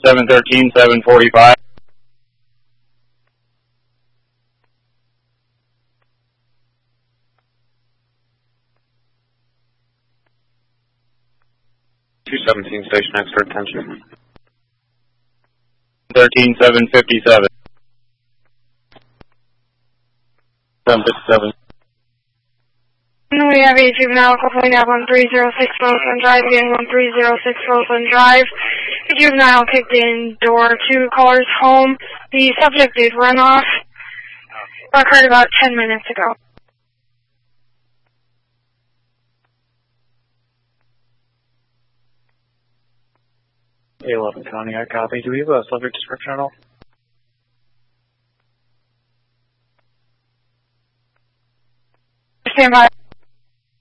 713, 745. Station X for attention. 13, 757. 757. We have a juvenile calling at 1306 Roseland Drive, again 1306 Roseland Drive. The juvenile kicked in door to caller's home. The subject did run off. Occurred about 10 minutes ago. A11 County, I copy. Do we have a subject description at all? Stand by.